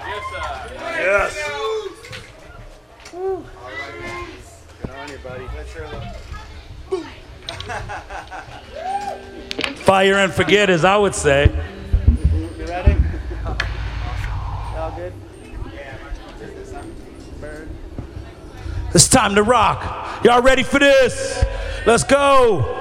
Yes. All right, good on you, buddy. Let's hear it. Fire and forget, as I would say. You ready? All good? Yeah. Bird. It's time to rock. Y'all ready for this? Let's go.